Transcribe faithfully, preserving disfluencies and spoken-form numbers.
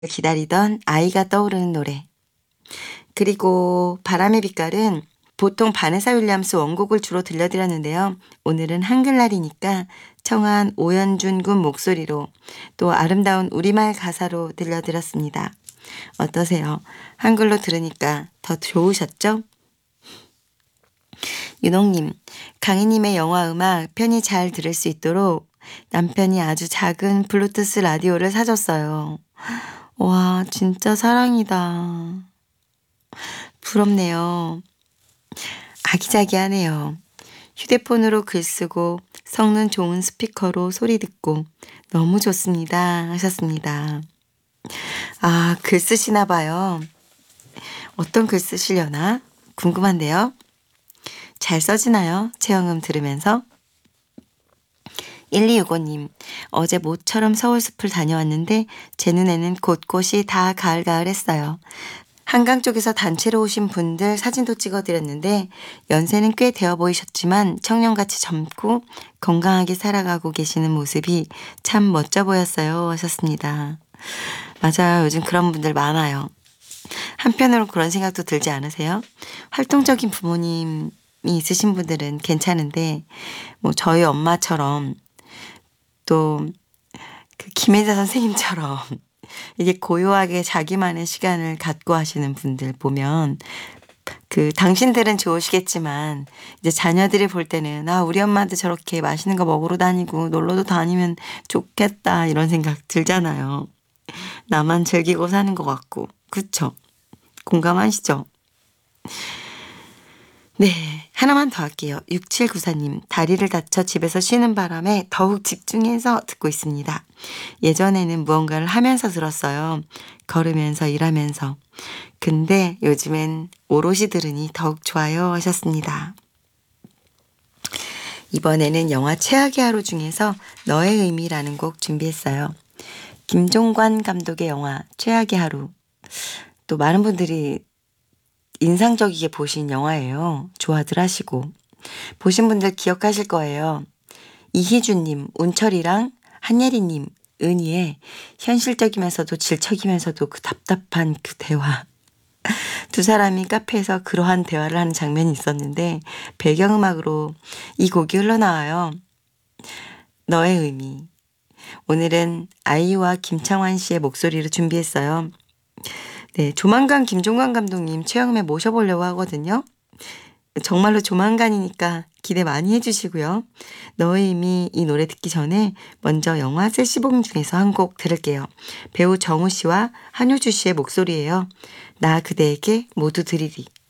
기다리던 아이가 떠오르는 노래. 그리고 바람의 빛깔은 보통 바네사 윌리엄스 원곡을 주로 들려드렸는데요. 오늘은 한글날이니까 청한 오연준 군 목소리로 또 아름다운 우리말 가사로 들려드렸습니다. 어떠세요? 한글로 들으니까 더 좋으셨죠? 윤홍님, 강희님의 영화 음악 편히 잘 들을 수 있도록 남편이 아주 작은 블루투스 라디오를 사줬어요. 와, 진짜 사랑이다. 부럽네요. 아기자기하네요. 휴대폰으로 글 쓰고 성능 좋은 스피커로 소리 듣고 너무 좋습니다 하셨습니다. 아, 글 쓰시나 봐요. 어떤 글 쓰시려나 궁금한데요. 잘 써지나요? 체형음 들으면서. 일이육오님, 어제 모처럼 서울숲을 다녀왔는데 제 눈에는 곳곳이 다 가을가을했어요. 한강 쪽에서 단체로 오신 분들 사진도 찍어드렸는데 연세는 꽤 되어 보이셨지만 청년같이 젊고 건강하게 살아가고 계시는 모습이 참 멋져 보였어요 하셨습니다. 맞아요. 요즘 그런 분들 많아요. 한편으로 그런 생각도 들지 않으세요? 활동적인 부모님이 있으신 분들은 괜찮은데 뭐 저희 엄마처럼 또 그 김혜자 선생님처럼 이게 고요하게 자기만의 시간을 갖고 하시는 분들 보면 그 당신들은 좋으시겠지만 이제 자녀들이 볼 때는 아 우리 엄마도 저렇게 맛있는 거 먹으러 다니고 놀러도 다니면 좋겠다 이런 생각 들잖아요. 나만 즐기고 사는 것 같고 그쵸? 공감하시죠? 네, 하나만 더 할게요. 육칠구사님, 다리를 다쳐 집에서 쉬는 바람에 더욱 집중해서 듣고 있습니다. 예전에는 무언가를 하면서 들었어요. 걸으면서 일하면서. 근데 요즘엔 오롯이 들으니 더욱 좋아요 하셨습니다. 이번에는 영화 최악의 하루 중에서 너의 의미라는 곡 준비했어요. 김종관 감독의 영화 최악의 하루. 또 많은 분들이 인상적이게 보신 영화예요. 좋아들 하시고. 보신 분들 기억하실 거예요. 이희준님, 운철이랑 한예리님, 은희의 현실적이면서도 질척이면서도 그 답답한 그 대화. 두 사람이 카페에서 그러한 대화를 하는 장면이 있었는데 배경음악으로 이 곡이 흘러나와요. 너의 의미. 오늘은 아이유와 김창완 씨의 목소리로 준비했어요. 네, 조만간 김종관 감독님 체험에 모셔보려고 하거든요. 정말로 조만간이니까 기대 많이 해주시고요. 너의 의미 이 노래 듣기 전에 먼저 영화 세시봉 중에서 한 곡 들을게요. 배우 정우 씨와 한효주 씨의 목소리예요. 나 그대에게 모두 드리리.